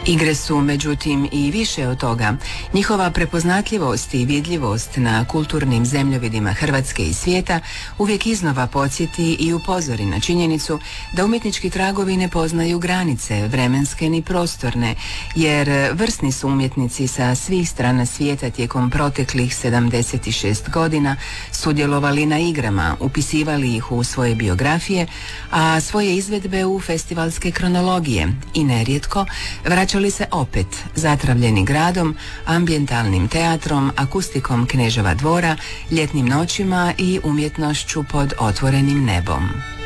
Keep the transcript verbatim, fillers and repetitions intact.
Igre su, međutim, i više od toga. Njihova prepoznatljivost i vidljivost na kulturnim zemljovidima Hrvatske i svijeta uvijek iznova podsjeti i upozori na činjenicu da umjetnički tragovi ne poznaju granice, vremenske ni prostorne, jer vrsni su umjetnici sa svih strana svijeta tijekom proteklih sedamdeset šest godina sudjelovali na igrama, upisivali ih u svoje biografije, a svoje izvedbe u festivalske kronologije i nerijetko vraćali se opet, zatravljeni gradom, ambijentalnim teatrom, akustikom Kneževa dvora, ljetnim noćima i umjetnošću pod otvorenim nebom.